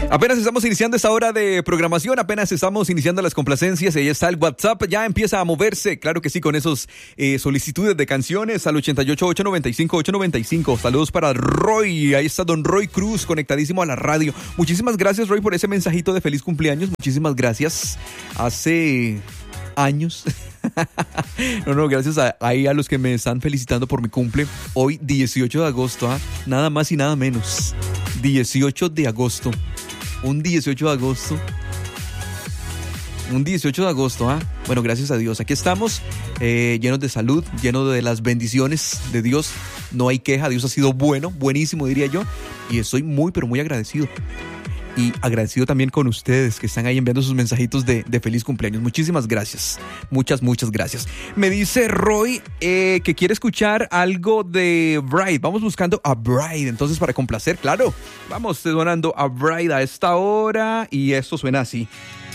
Apenas estamos iniciando esta hora de programación, apenas estamos iniciando las complacencias, ahí está el WhatsApp, ya empieza a moverse, claro que sí, con esos solicitudes de canciones al 88-895-895. Saludos para Roy, ahí está don Roy Cruz, conectadísimo a la radio. Muchísimas gracias, Roy, por ese mensajito de feliz cumpleaños, muchísimas gracias. Hace años. No, gracias a los que me están felicitando por mi cumple. Hoy 18 de agosto, nada más y nada menos. 18 de agosto. Un 18 de agosto. Un 18 de agosto, Bueno, gracias a Dios. Aquí estamos, llenos de salud, llenos de las bendiciones de Dios. No hay queja, Dios ha sido bueno, buenísimo diría yo. Y estoy muy, pero muy agradecido. Y agradecido también con ustedes que están ahí enviando sus mensajitos de feliz cumpleaños. Muchísimas gracias. Muchas gracias. Me dice Roy que quiere escuchar algo de Bride. Vamos buscando a Bride. Entonces, para complacer, claro, vamos sonando a Bride a esta hora. Y esto suena así.